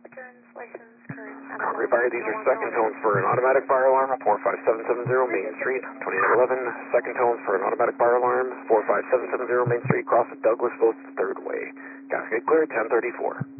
Conway Fire, these are second tones for an automatic fire alarm, 45770 Main Street, 2911. Second tones for an automatic fire alarm, 45770 Main Street, cross at Douglas, both third way. Cascade clear, 1034.